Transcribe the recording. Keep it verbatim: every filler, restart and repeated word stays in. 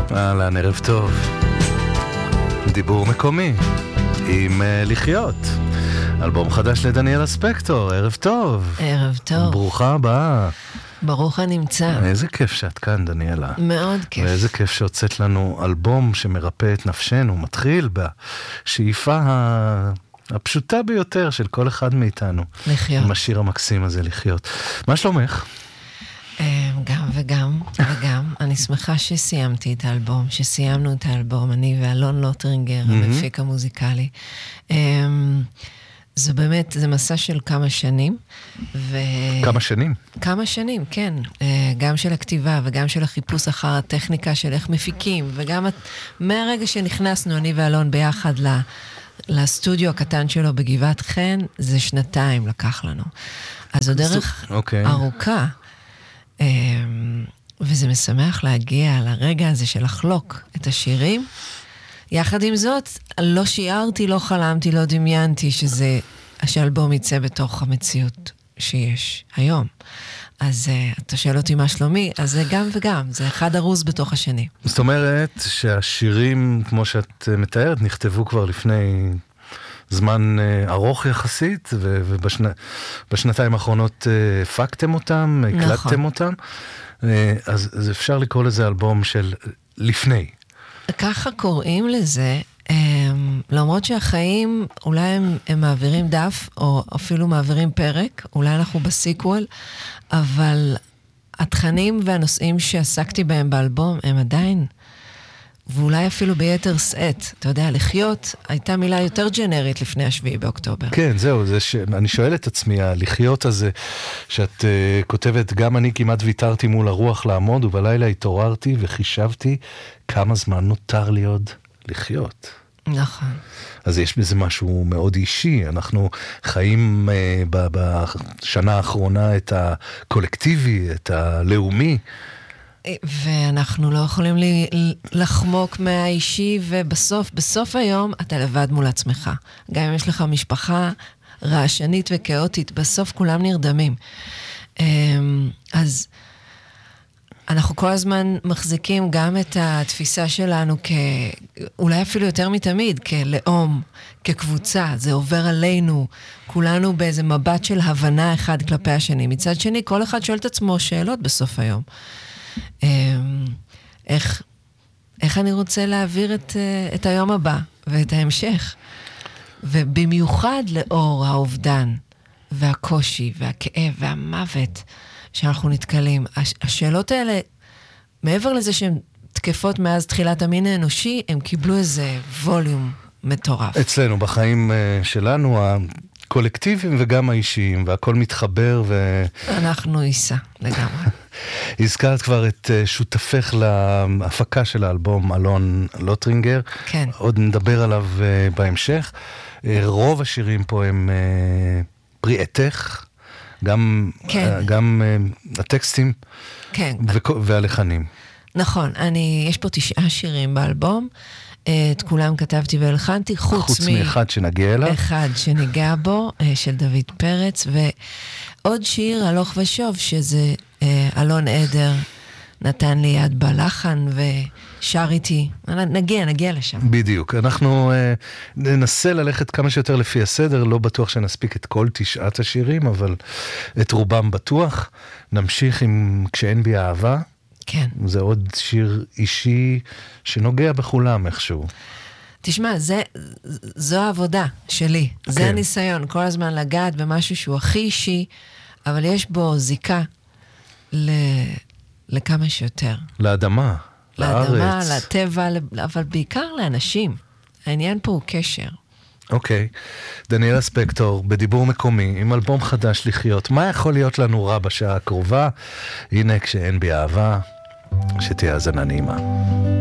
אהלן, ערב טוב. דיבור מקומי עם uh, לחיות. אלבום חדש לדניאלה ספקטור, ערב טוב. ערב טוב. ברוכה הבאה. ברוך הנמצא. איזה כיף שאת כאן, דניאלה. מאוד כיף. ואיזה כיף שהוצאת לנו אלבום שמרפא את נפשנו, מתחיל בשאיפה ה... הפשוטה ביותר של כל אחד מאיתנו. לחיות. עם השיר המקסים הזה, לחיות. מה שלומך? גם וגם וגם. אני שמחה שסיימתי את האלבום, שסיימנו את האלבום, אני ואלון לוטרינגר, המפיק המוזיקלי. זה באמת, זה מסע של כמה שנים. ו... כמה שנים? כמה שנים, כן. גם של הכתיבה וגם של החיפוש אחר הטכניקה של איך מפיקים, וגם מהרגע שנכנסנו, אני ואלון ביחד ל... לסטודיו הקטן שלו בגבעת חן, זה שנתיים לקח לנו. אז זו דרך okay. ארוכה. וזה משמח להגיע לרגע הזה של לחלוק את השירים. יחד עם זאת, לא שיערתי, לא חלמתי, לא דמיינתי שזה, שהאלבום יצא בתוך המציאות שיש היום. אז uh, אתה שואל אותי מה שלומי, אז זה גם וגם, זה אחד ארוז בתוך השני. זאת אומרת שהשירים, כמו שאת מתארת, נכתבו כבר לפני זמן uh, ארוך יחסית, ובשנתיים האחרונות uh, הפקתם אותם, הקלטתם נכון. אותם, uh, אז, אז אפשר לקרוא לזה אלבום של לפני. ככה קוראים לזה, um, למרות שהחיים אולי הם, הם מעבירים דף, או אפילו מעבירים פרק, אולי אנחנו בסיקוול, אבל התכנים והנושאים שעסקתי בהם באלבום הם עדיין, ואולי אפילו ביתר שאת. אתה יודע, לחיות הייתה מילה יותר ג'נרית לפני השביעי באוקטובר. כן, זהו, זה ש... אני שואל את עצמי, הלחיות הזה, שאת uh, כותבת, גם אני כמעט ויתרתי מול הרוח לעמוד, ובלילה התעוררתי וחישבתי כמה זמן נותר לי עוד לחיות. נכון. אז יש בזה משהו מאוד אישי, אנחנו חיים uh, בשנה האחרונה את הקולקטיבי, את הלאומי. ואנחנו לא יכולים לי, לחמוק מהאישי, ובסוף, בסוף היום אתה לבד מול עצמך. גם אם יש לך משפחה רעשנית וכאוטית, בסוף כולם נרדמים. אז אנחנו כל הזמן מחזיקים גם את התפיסה שלנו כ... אולי אפילו יותר מתמיד, כלאום, כקבוצה, זה עובר עלינו, כולנו באיזה מבט של הבנה אחד כלפי השני. מצד שני, כל אחד שואל את עצמו שאלות בסוף היום. איך, איך אני רוצה להעביר את, את היום הבא ואת ההמשך. ובמיוחד לאור האובדן והקושי והכאב והמוות שאנחנו נתקלים. השאלות האלה, מעבר לזה שהן תקפות מאז תחילת המין האנושי, הם קיבלו איזה ווליום מטורף. אצלנו, בחיים שלנו, הקולקטיביים וגם האישיים, והכל מתחבר ו... אנחנו איסה, לגמרי. הזכרת כבר את שותפך להפקה של האלבום, אלון לוטרינגר. כן. עוד נדבר עליו בהמשך. רוב השירים פה הם פרי עטך, גם, כן. גם הטקסטים כן. והלחנים. נכון, אני, יש פה תשעה שירים באלבום, את כולם כתבתי והלחנתי, חוץ, חוץ מ... מאחד שנגיע אליו. אחד שניגע בו, של דוד פרץ, ועוד שיר, הלוך ושוב, שזה אלון עדר, נתן לי יד בלחן ושר איתי. נגיע, נגיע לשם. בדיוק. אנחנו uh, ננסה ללכת כמה שיותר לפי הסדר, לא בטוח שנספיק את כל תשעת השירים, אבל את רובם בטוח. נמשיך עם כשאין בי אהבה. כן. זה עוד שיר אישי שנוגע בכולם איכשהו. תשמע, זה, זו העבודה שלי. כן. זה הניסיון, כל הזמן לגעת במשהו שהוא הכי אישי, אבל יש בו זיקה ל... לכמה שיותר. לאדמה, לאדמה, לארץ. לטבע, אבל בעיקר לאנשים. העניין פה הוא קשר. אוקיי. דניאלה ספקטור, בדיבור מקומי, עם אלבום חדש לחיות. מה יכול להיות לנו רע בשעה הקרובה? הנה כשאין בי אהבה, שתהיה האזנה נעימה.